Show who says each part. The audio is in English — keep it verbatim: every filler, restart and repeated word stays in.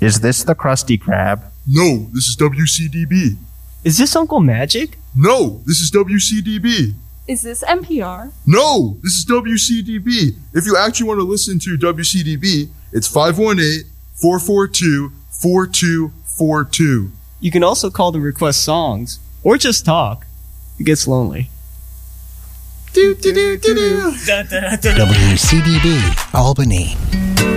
Speaker 1: Is this the Krusty Krab?
Speaker 2: No, this is W C D B.
Speaker 3: Is this Uncle Magic?
Speaker 2: No, this is W C D B.
Speaker 4: Is this N P R?
Speaker 2: No, this is W C D B. If you actually want to listen to W C D B, it's five one eight, four four two, four two four two.
Speaker 3: You can also call to request songs, or just talk. It gets lonely.
Speaker 5: W C D B Albany.